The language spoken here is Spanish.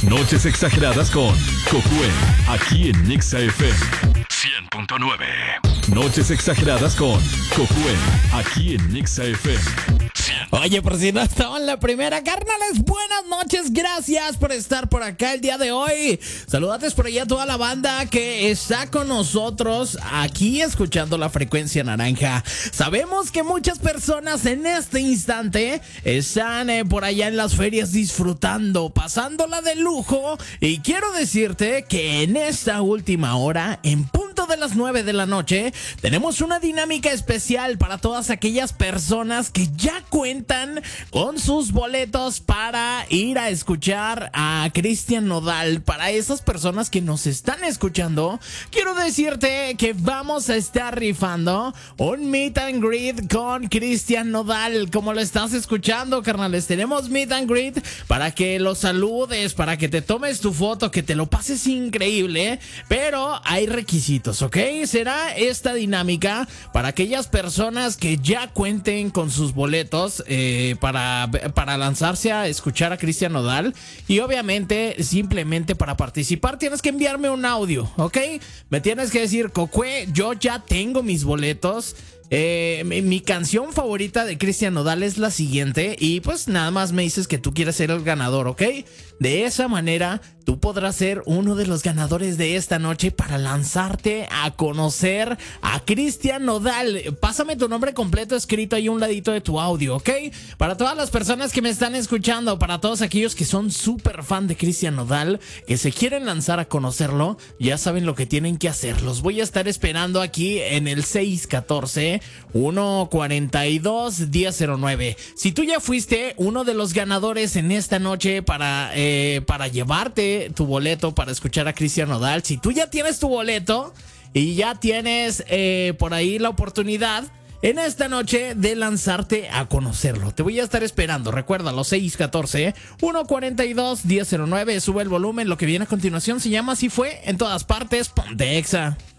Noches exageradas con Josué, aquí en Nexa FM 100.9. Noches exageradas con Josué, aquí en Nexa FM. Oye, por si no estaba en la primera, carnales, buenas noches, gracias por estar por acá el día de hoy. Saludates por allá a toda la banda que está con nosotros aquí escuchando la frecuencia naranja. Sabemos que muchas personas en este instante están por allá en las ferias disfrutando, pasándola de lujo. Y quiero decirte que en esta última hora, en punto de las 9 de la noche, tenemos una dinámica especial para todas aquellas personas que ya cuentan con sus boletos para ir a escuchar a Cristian Nodal. Para esas personas que nos están escuchando, quiero decirte que vamos a estar rifando un meet and greet con Cristian Nodal. Como lo estás escuchando, carnales, tenemos meet and greet para que lo saludes, para que te tomes tu foto, que te lo pases increíble, pero hay requisitos, ¿ok? Será esta dinámica para aquellas personas que ya cuenten con sus boletos para lanzarse a escuchar a Cristian Nodal. Y obviamente, simplemente para participar tienes que enviarme un audio, ¿ok? Me tienes que decir: Cocue, yo ya tengo mis boletos. Mi canción favorita de Cristian Nodal es la siguiente. Y pues nada más me dices que tú quieres ser el ganador, ¿ok? De esa manera tú podrás ser uno de los ganadores de esta noche para lanzarte a conocer a Cristian Nodal. Pásame tu nombre completo escrito ahí a un ladito de tu audio, ¿ok? Para todas las personas que me están escuchando, para todos aquellos que son súper fan de Cristian Nodal, que se quieren lanzar a conocerlo, ya saben lo que tienen que hacer. Los voy a estar esperando aquí en el 614-142-1009. Si tú ya fuiste uno de los ganadores en esta noche para llevarte tu boleto para escuchar a Cristian Nodal, si tú ya tienes tu boleto y ya tienes por ahí la oportunidad en esta noche de lanzarte a conocerlo, te voy a estar esperando. Recuerda, los 614-142-1009. Sube el volumen. Lo que viene a continuación se llama Así Fue en todas partes. Ponte Exa.